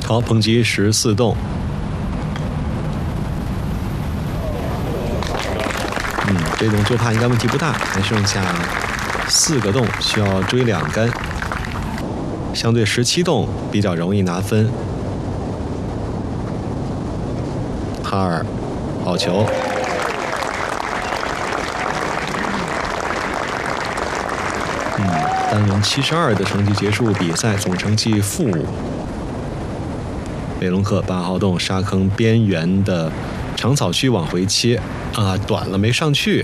好，彭吉14洞。这洞就怕应该问题不大，还剩下4个洞，需要追2杆。相对17洞比较容易拿分。哈尔，好球。单轮72的成绩结束比赛，总成绩-5。雷龙克8号洞沙坑边缘的长草区往回切短了没上去。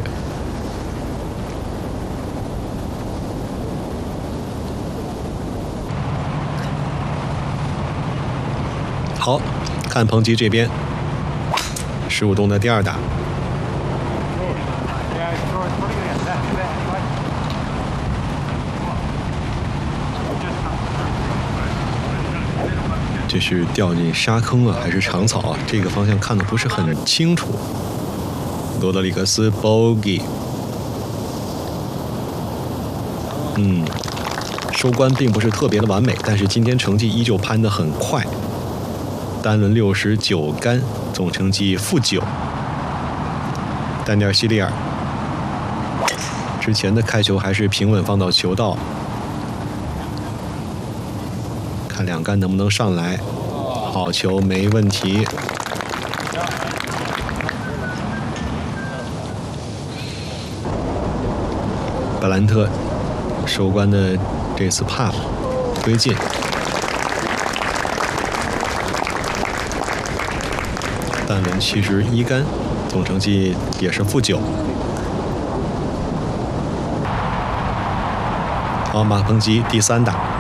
好，看彭吉这边15洞的第2打。这是掉进沙坑还是长草啊？这个方向看得不是很清楚。罗德里格斯 bogey， 收官并不是特别的完美，但是今天成绩依旧攀得很快。单轮69杆，总成绩-9。丹尼尔希利尔之前的开球还是平稳放到球道。看2杆能不能上来，好球，没问题。布兰特收官的这次帕推进，单轮71杆，总成绩也是-9。好，马彭吉第3打。